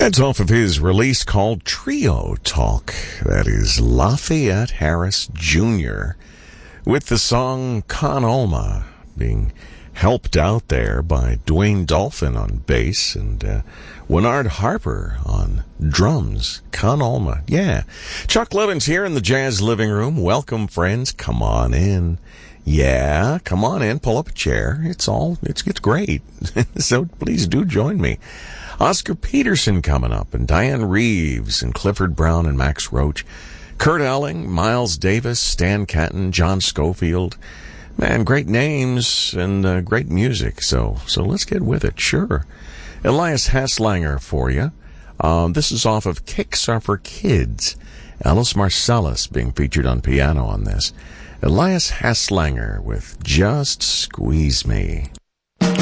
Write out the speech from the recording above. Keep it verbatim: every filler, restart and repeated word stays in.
That's off of his release called Trio Talk. That is Lafayette Harris Junior with the song Con Alma, being helped out there by Dwayne Dolphin on bass and uh, Winard Harper on drums. Con Alma, yeah. Chuck Levins here in the Jazz Living Room. Welcome, friends. Come on in. Yeah, come on in. Pull up a chair. It's all, it's, it's great. So please do join me. Oscar Peterson coming up, and Diane Reeves, and Clifford Brown, and Max Roach. Kurt Elling, Miles Davis, Stan Kenton, John Schofield. Man, great names and uh, great music. So, so let's get with it. Sure. Elias Haslanger for you. Um, this is off of Kicks Are for Kids. Alice Marcellus being featured on piano on this. Elias Haslanger with Just Squeeze Me.